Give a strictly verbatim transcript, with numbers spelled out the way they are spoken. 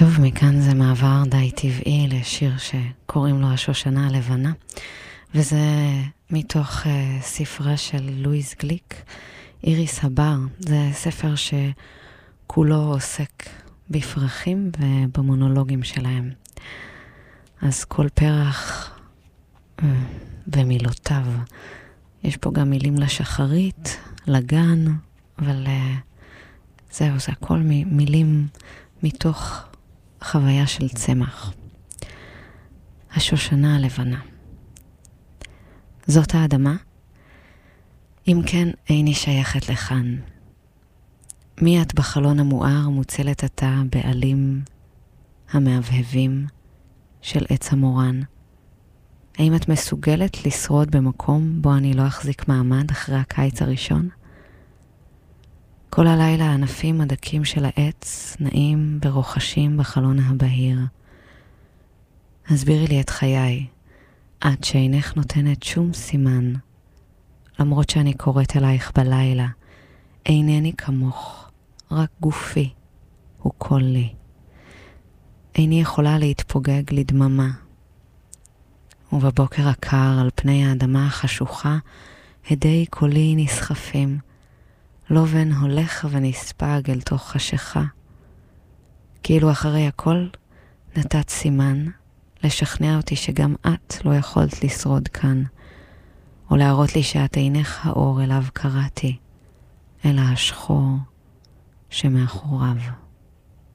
טוב, מכאן זה מעבר די טבעי לשיר שקוראים לו השושנה הלבנה, וזה מתוך uh, ספרה של לואיס גליק, איריס הבר. זה ספר שכולו עוסק בפרחים ובמונולוגים שלהם. אז כל פרח uh, ומילותיו. יש פה גם מילים לשחרית, לגן, אבל uh, זהו, זה הכל מ- מילים מתוך חוויה של צמח. השושנה הלבנה. זאת האדמה? אם כן, איני שייכת לכאן. מי את בחלון המואר מוצלת אתה בעלים המאבהבים של עץ המורן? האם את מסוגלת לשרוד במקום בו אני לא אחזיק מעמד אחרי הקיץ הראשון? כל הלילה הענפים הדקים של העץ נעים ברוחשים בחלון הבהיר. הסבירי לי את חיי, עד שאינך נותנת שום סימן. למרות שאני קוראת אלייך בלילה, אינני כמוך, רק גופי הוא כל לי. איני יכולה להתפוגג לדממה. ובבוקר הקר על פני האדמה החשוכה, הדי קולי נסחפים, לובן הולך ונספג אל תוך חשיכה. כאילו אחרי הכל נתת סימן לשכנע אותי שגם את לא יכולת לשרוד כאן, או להראות לי שאת אינך האור אליו קראתי, אלא השחור שמאחוריו.